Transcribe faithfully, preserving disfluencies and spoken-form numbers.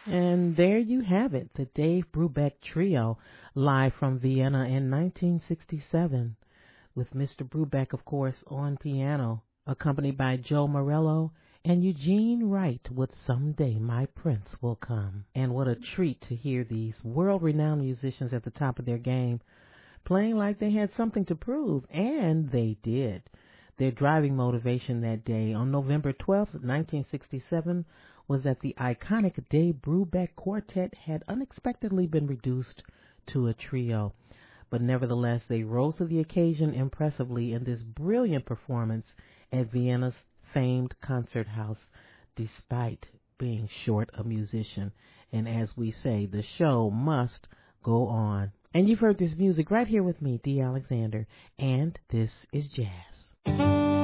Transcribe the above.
And there you have it, the Dave Brubeck Trio, live from Vienna in nineteen sixty-seven, with Mister Brubeck, of course, on piano, accompanied by Joe Morello and Eugene Wright with Someday My Prince Will Come. And what a treat to hear these world-renowned musicians at the top of their game, playing like they had something to prove, and they did. Their driving motivation that day, on November twelfth, nineteen sixty-seven, was that the iconic Dave Brubeck Quartet had unexpectedly been reduced to a trio. But nevertheless, they rose to the occasion impressively in this brilliant performance at Vienna's famed concert house, despite being short a musician. And as we say, the show must go on. And you've heard this music right here with me, Dee Alexander, and this is jazz.